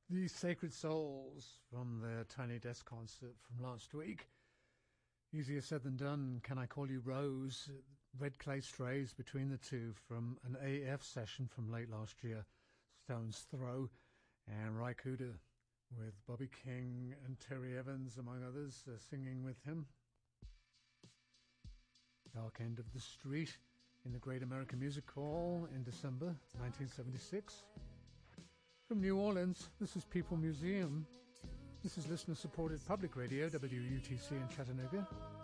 The Sacred Souls from their Tiny Desk concert from last week. Easier said than done. Can I Call You Rose? Red Clay Strays between the two from an AF session from late last year. Stone's Throw and Ry Cooder with Bobby King and Terry Evans, among others, singing with him. Dark End of the Street in the Great American Music Hall in December 1976. From New Orleans, this is People Museum. This is listener-supported public radio, WUTC in Chattanooga.